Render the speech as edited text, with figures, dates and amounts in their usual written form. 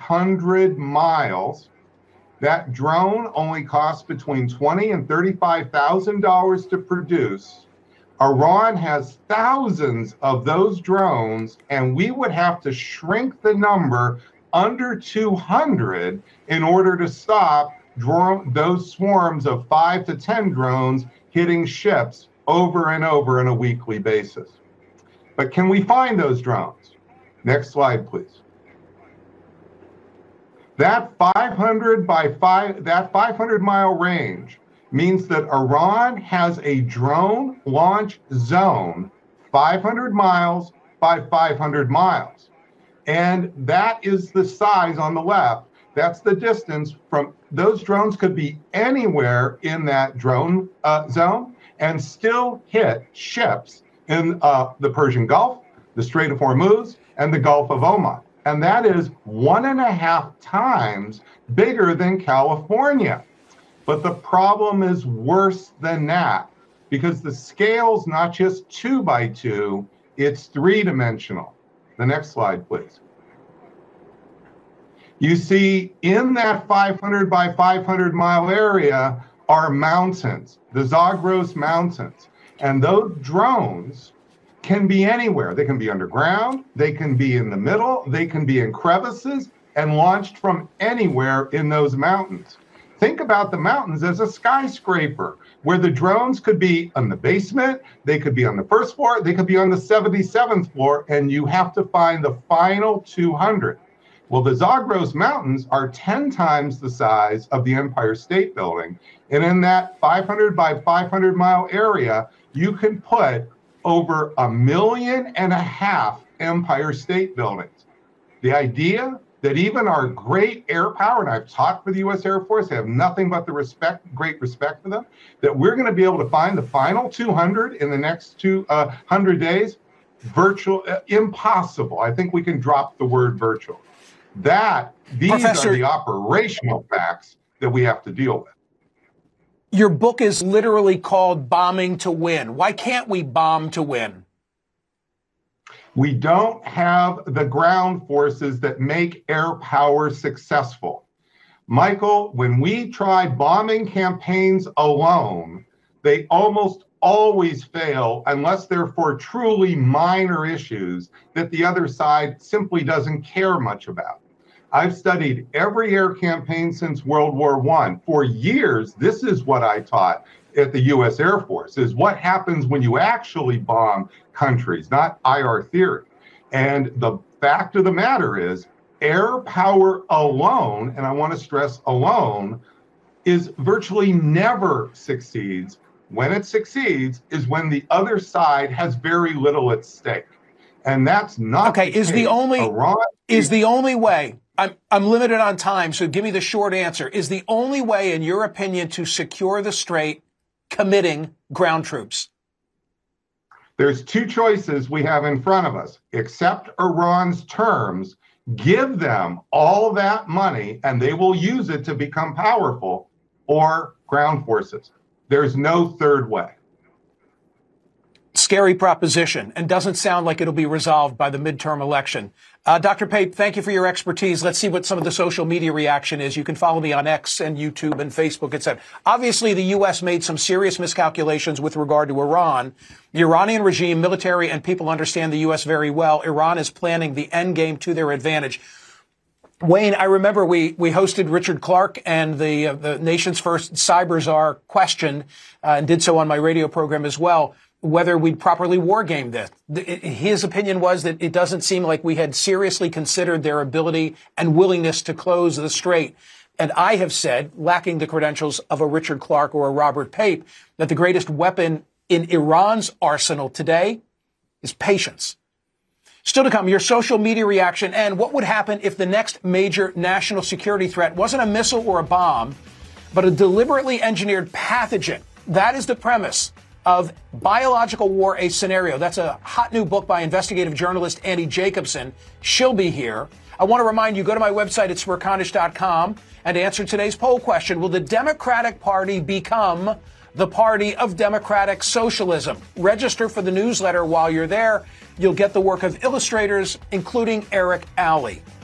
500 miles. That drone only costs between $20,000 and $35,000 to produce. Iran has thousands of those drones, and we would have to shrink the number under 200 in order to stop those swarms of 5 to 10 drones hitting ships over and over on a weekly basis. But can we find those drones? Next slide, please. That 500 mile range means that Iran has a drone launch zone 500 miles by 500 miles. And that is the size on the left. That's the distance from those drones could be anywhere in that drone zone and still hit ships in the Persian Gulf, the Strait of Hormuz, and the Gulf of Oman. And that is 1.5 times bigger than California. But the problem is worse than that, because the scale's not just 2 by 2, it's 3-dimensional. The next slide, please. You see, in that 500 by 500 mile area are mountains, the Zagros Mountains. And those drones can be anywhere. They can be underground, they can be in the middle, they can be in crevices, and launched from anywhere in those mountains. Think about the mountains as a skyscraper, where the drones could be in the basement, they could be on the first floor, they could be on the 77th floor, and you have to find the final 200. Well, the Zagros Mountains are 10 times the size of the Empire State Building. And in that 500 by 500 mile area, you can put over 1.5 million Empire State Buildings. The idea that even our great air power, and I've talked with the U.S. Air Force, I have nothing but great respect for them, that we're going to be able to find the final 200 in the next 200 days, impossible. I think we can drop the word virtual. These are the operational facts that we have to deal with. Your book is literally called Bombing to Win. Why can't we bomb to win? We don't have the ground forces that make air power successful. Michael, when we try bombing campaigns alone, they almost always fail unless they're for truly minor issues that the other side simply doesn't care much about. I've studied every air campaign since World War I. For years, this is what I taught at the U.S. Air Force, is what happens when you actually bomb countries, not IR theory. And the fact of the matter is, air power alone, and I want to stress alone, is virtually never succeeds. When it succeeds is when the other side has very little at stake. And that's not okay. Is the only way, I'm limited on time, so give me the short answer. Is the only way, in your opinion, to secure the Strait committing ground troops? There's two choices we have in front of us. Accept Iran's terms, give them all that money, and they will use it to become powerful, or ground forces. There's no third way. Scary proposition, and doesn't sound like it'll be resolved by the midterm election. Dr. Pape, thank you for your expertise. Let's see what some of the social media reaction is. You can follow me on X and YouTube and Facebook, etc. Obviously, the U.S. made some serious miscalculations with regard to Iran. The Iranian regime, military, and people understand the U.S. very well. Iran is planning the end game to their advantage. Wayne, I remember we hosted Richard Clarke, and the nation's first cyber czar questioned, and did so on my radio program as well, whether we'd properly war game this. His opinion was that it doesn't seem like we had seriously considered their ability and willingness to close the strait. And I have said, lacking the credentials of a Richard Clarke or a Robert Pape, that the greatest weapon in Iran's arsenal today is patience. Still to come, your social media reaction and what would happen if the next major national security threat wasn't a missile or a bomb, but a deliberately engineered pathogen. That is the premise of Biological War, a Scenario. That's a hot new book by investigative journalist Annie Jacobson. She'll be here. I want to remind you, go to my website at smerconish.com and answer today's poll question. Will the Democratic Party become the party of democratic socialism? Register for the newsletter while you're there. You'll get the work of illustrators, including Eric Alley.